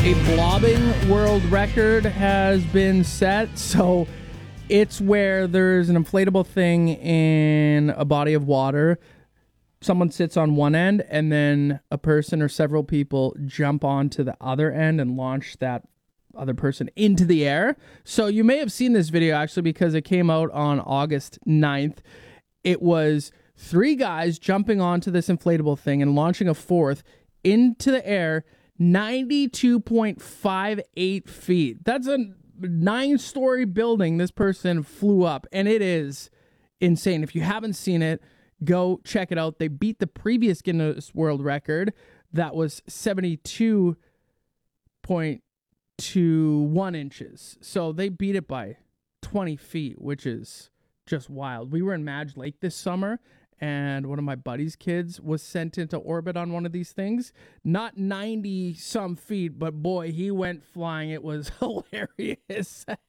A blobbing world record has been set. So it's where there's an inflatable thing in a body of water. Someone sits on one end and then a person or several people jump onto the other end and launch that other person into the air. So you may have seen this video actually because it came out on August 9th. It was 3 guys jumping onto this inflatable thing and launching a fourth into the air 92.58 feet. That's a 9-story building this person flew up, and it is insane. If you haven't seen it, go check it out. They beat the previous Guinness World Record. That was 72.21 inches. So they beat it by 20 feet, which is just wild. We were in Madge Lake this summer, and one of my buddy's kids was sent into orbit on one of these things. Not 90-some feet, but boy, he went flying. It was hilarious.